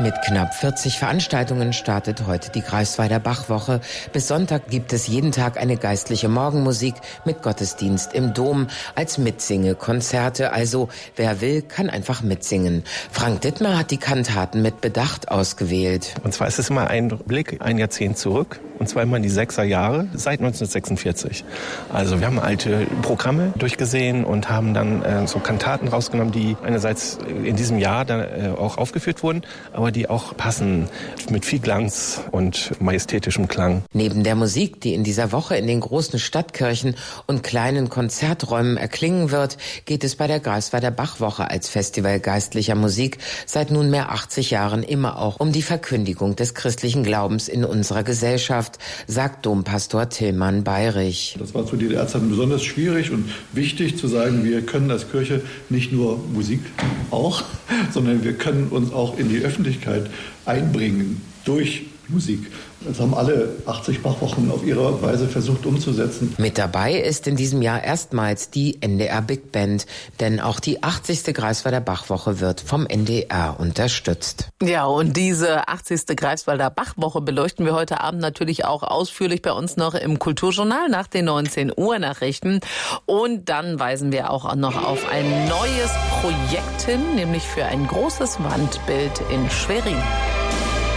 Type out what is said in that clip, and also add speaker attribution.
Speaker 1: Mit knapp 40 Veranstaltungen startet heute die Greifswalder Bachwoche. Bis Sonntag gibt es jeden Tag eine geistliche Morgenmusik mit Gottesdienst im Dom als Mitsingekonzerte. Also wer will, kann einfach mitsingen. Frank Dittmer hat die Kantaten mit Bedacht ausgewählt.
Speaker 2: Und zwar ist es immer ein Blick ein Jahrzehnt zurück. Und zwar immer in die 6er Jahre, seit 1946. Also wir haben alte Programme durchgesehen und haben dann so Kantaten rausgenommen, die einerseits in diesem Jahr dann auch aufgeführt wurden, aber die auch passen mit viel Glanz und majestätischem Klang.
Speaker 1: Neben der Musik, die in dieser Woche in den großen Stadtkirchen und kleinen Konzerträumen erklingen wird, geht es bei der Greifswalder Bachwoche als Festival geistlicher Musik seit nunmehr 80 Jahren immer auch um die Verkündigung des christlichen Glaubens in unserer Gesellschaft, sagt Dompastor Tillmann Bayrich.
Speaker 3: Das war zu DDR-Zeiten besonders schwierig und wichtig zu sagen, wir können als Kirche nicht nur Musik auch, sondern wir können uns auch in die Öffentlichkeit einbringen durch Musik. Das haben alle 80 Bachwochen auf ihre Weise versucht umzusetzen.
Speaker 1: Mit dabei ist in diesem Jahr erstmals die NDR Big Band, denn auch die 80. Greifswalder Bachwoche wird vom NDR unterstützt.
Speaker 4: Ja, und diese 80. Greifswalder Bachwoche beleuchten wir heute Abend natürlich auch ausführlich bei uns noch im Kulturjournal nach den 19 Uhr Nachrichten. Und dann weisen wir auch noch auf ein neues Projekt hin, nämlich für ein großes Wandbild in Schwerin.